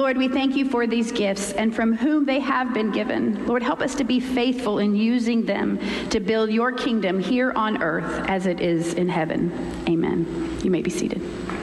Lord, we thank you for these gifts and from whom they have been given. Lord, help us to be faithful in using them to build your kingdom here on earth as it is in heaven. Amen. You may be seated.